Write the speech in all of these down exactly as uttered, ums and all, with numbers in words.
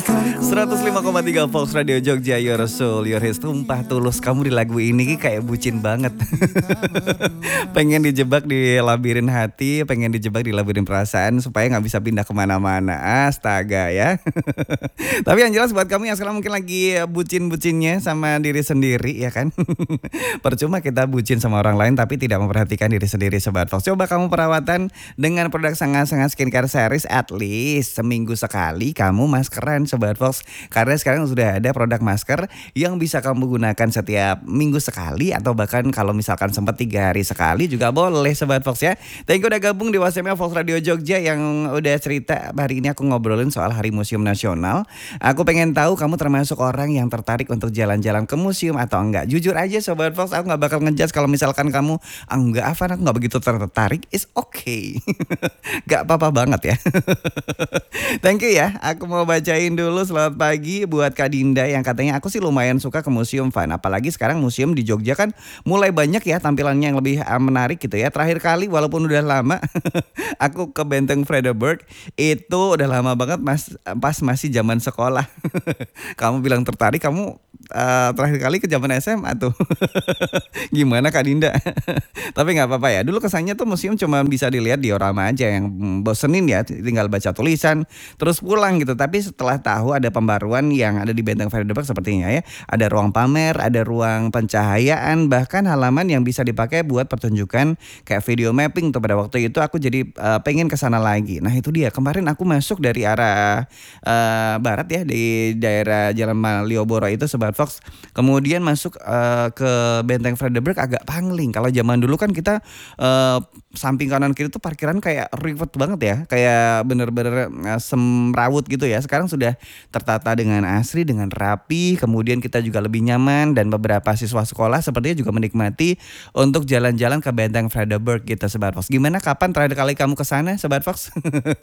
seratus lima koma tiga Fox Radio Jogja, Your Soul, Your His. Tumpah tulus kamu di lagu ini kayak bucin banget. Pengen dijebak di labirin hati, pengen dijebak di labirin perasaan supaya gak bisa pindah kemana-mana. Astaga ya. Tapi yang jelas buat kamu yang sekarang mungkin lagi bucin-bucinnya sama diri sendiri ya kan. Percuma kita bucin sama orang lain tapi tidak memperhatikan diri sendiri Sobat Fox. Coba kamu perawatan dengan produk sangat-sangat skincare series, at least seminggu sekali kamu maskeran Sobat Fox. Karena sekarang sudah ada produk masker yang bisa kamu gunakan setiap minggu sekali, atau bahkan kalau misalkan sempat tiga hari sekali juga boleh Sobat Fox ya. Thank you udah gabung di WhatsApp-nya Fox Radio Jogja yang udah cerita. Hari ini aku ngobrolin soal Hari Museum Nasional. Aku pengen tahu kamu termasuk orang yang tertarik untuk jalan-jalan ke museum atau enggak. Jujur aja Sobat Fox, aku gak bakal ngejudge kalau misalkan kamu ah, enggak Afan, aku gak begitu tertarik. It's okay. Gak apa-apa banget ya. Thank you ya. Aku mau bacain dulu. Selamat pagi buat Kak Dinda yang katanya aku sih lumayan suka ke museum, Van. Apalagi sekarang museum di Jogja kan mulai banyak ya tampilannya yang lebih uh, menarik gitu ya. Terakhir kali walaupun udah lama aku ke Benteng Frederberg itu udah lama banget mas, pas masih zaman sekolah. Kamu bilang tertarik, kamu uh, terakhir kali ke zaman S M A tuh. Gimana Kak Dinda? Tapi nggak apa-apa ya. Dulu kesannya tuh museum cuma bisa dilihat diorama aja yang bosenin ya, tinggal baca tulisan terus pulang gitu. Tapi setelah tahu ada pembaruan yang ada di Benteng Frederberg sepertinya ya, ada ruang pamer, ada ruang pencahayaan, bahkan halaman yang bisa dipakai buat pertunjukan kayak video mapping tuh. Pada waktu itu aku jadi uh, pengen kesana lagi. Nah itu dia, kemarin aku masuk dari arah uh, barat ya, di daerah Jalan Malioboro itu Sobat Fox. Kemudian masuk uh, ke Benteng Frederberg agak pangling. Kalau zaman dulu kan kita uh, samping kanan kiri tuh parkiran kayak ribet banget ya, kayak bener-bener uh, semrawut gitu ya. Sekarang sudah tertata dengan asri, dengan rapi. Kemudian kita juga lebih nyaman, dan beberapa siswa sekolah sepertinya juga menikmati untuk jalan-jalan ke Benteng Frederberg gitu Sobat Fox. Gimana, kapan terakhir kali kamu ke sana Sobat Fox?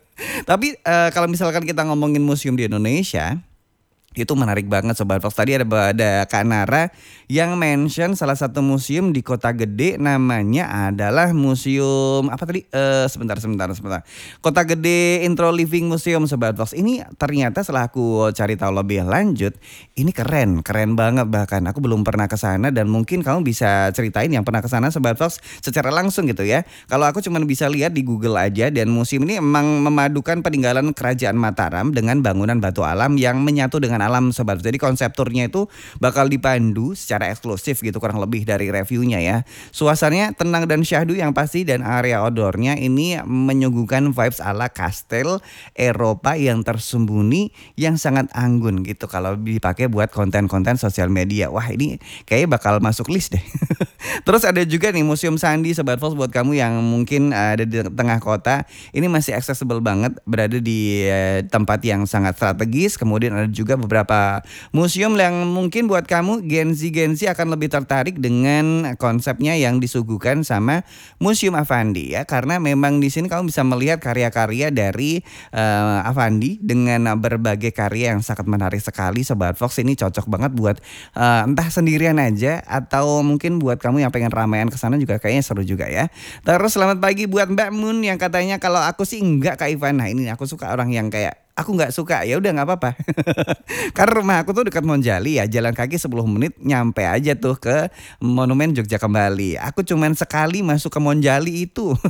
Tapi uh, kalau misalkan kita ngomongin museum di Indonesia, itu menarik banget Sobat Fox. Tadi ada, ada Kak Nara yang mention salah satu museum di Kota Gede, namanya adalah Museum apa tadi? Uh, sebentar sebentar sebentar. Kota Gede Intro Living Museum Sobat Fox. Ini ternyata setelah aku cari tahu lebih lanjut, ini keren, keren banget. Bahkan aku belum pernah ke sana, dan mungkin kamu bisa ceritain yang pernah ke sana Sobat Fox secara langsung gitu ya. Kalau aku cuma bisa lihat di Google aja, dan museum ini emang memadukan peninggalan Kerajaan Mataram dengan bangunan batu alam yang menyatu dengan alam Sobat. Jadi konsep turnya itu bakal dipandu secara eksklusif gitu, kurang lebih dari reviewnya ya. Suasananya tenang dan syahdu yang pasti, dan area outdoornya ini menyuguhkan vibes ala kastel Eropa yang tersembunyi, yang sangat anggun gitu kalau dipakai buat konten-konten sosial media. Wah ini kayaknya bakal masuk list deh. Terus ada juga nih Museum Sandi Sobat Fox, buat kamu yang mungkin ada di tengah kota. Ini masih accessible banget, berada di uh, tempat yang sangat strategis. Kemudian ada juga beberapa museum yang mungkin buat kamu Gen Z Gen Z akan lebih tertarik dengan konsepnya yang disuguhkan sama Museum Affandi ya, karena memang di sini kamu bisa melihat karya-karya dari uh, Affandi dengan berbagai karya yang sangat menarik sekali Sobat Fox. Ini cocok banget buat uh, entah sendirian aja, atau mungkin buat kamu yang pengen ramean kesana juga kayaknya seru juga ya. Terus selamat pagi buat Mbak Moon yang katanya kalau aku sih enggak Kak Ivan. Nah ini aku suka orang yang kayak aku nggak suka, ya udah nggak apa-apa. Karena rumah aku tuh dekat Monjali ya, jalan kaki sepuluh menit nyampe aja tuh ke Monumen Jogja Kembali. Aku cuman sekali masuk ke Monjali itu.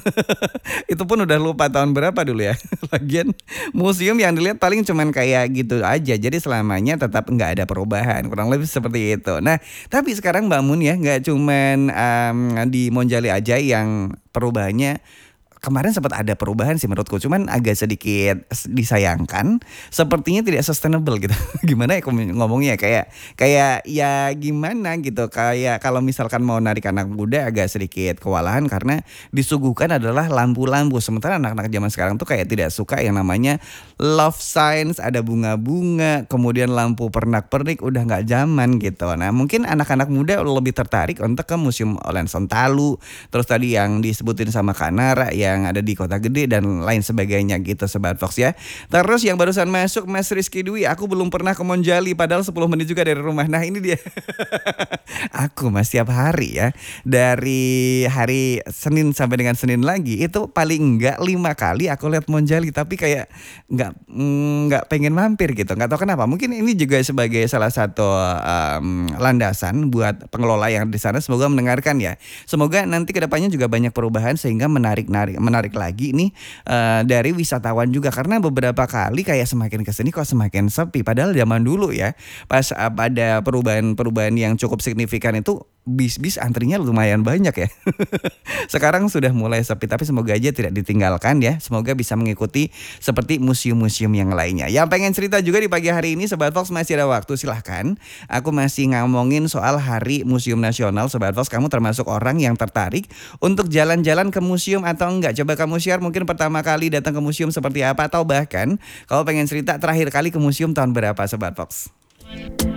Itu pun udah lupa tahun berapa dulu ya. Lagian museum yang dilihat paling cuman kayak gitu aja. Jadi selamanya tetap nggak ada perubahan, kurang lebih seperti itu. Nah tapi sekarang Mbak Mun ya, nggak cuman um, di Monjali aja yang perubahannya. Kemarin sempat ada perubahan sih menurutku, cuman agak sedikit disayangkan, sepertinya tidak sustainable gitu. Gimana ya ngomongnya, kayak kayak ya gimana gitu, kayak kalau misalkan mau narik anak muda agak sedikit kewalahan karena disuguhkan adalah lampu-lampu, sementara anak-anak zaman sekarang tuh kayak tidak suka yang namanya love signs, ada bunga-bunga, kemudian lampu pernak-pernik, udah nggak zaman gitu. Nah mungkin anak-anak muda lebih tertarik untuk ke Museum Olen Sontalu, terus tadi yang disebutin sama Kak Nara ya, yang ada di kota gede dan lain sebagainya gitu Sobat Fox ya. Terus yang barusan masuk Mas Rizky Dwi, aku belum pernah ke Monjali padahal sepuluh menit juga dari rumah. Nah ini dia. Aku mas tiap hari ya, dari hari Senin sampai dengan Senin lagi itu paling enggak lima kali aku lihat Monjali, tapi kayak nggak mm, nggak pengen mampir gitu, nggak tahu kenapa. Mungkin ini juga sebagai salah satu um, landasan buat pengelola yang di sana. Semoga mendengarkan ya. Semoga nanti kedepannya juga banyak perubahan sehingga menarik narik menarik lagi nih uh, dari wisatawan juga, karena beberapa kali kayak semakin kesini kok semakin sepi. Padahal zaman dulu ya pas uh, ada perubahan-perubahan yang cukup signifikan itu bis-bis antrinya lumayan banyak ya. Sekarang sudah mulai sepi, tapi semoga aja tidak ditinggalkan ya. Semoga bisa mengikuti seperti museum-museum yang lainnya. Yang pengen cerita juga di pagi hari ini Sobat Fox masih ada waktu, silahkan. Aku masih ngomongin soal Hari Museum Nasional. Sobat Fox, kamu termasuk orang yang tertarik untuk jalan-jalan ke museum atau enggak? Coba kamu share mungkin pertama kali datang ke museum seperti apa, atau bahkan kalau pengen cerita terakhir kali ke museum tahun berapa Sobat Fox?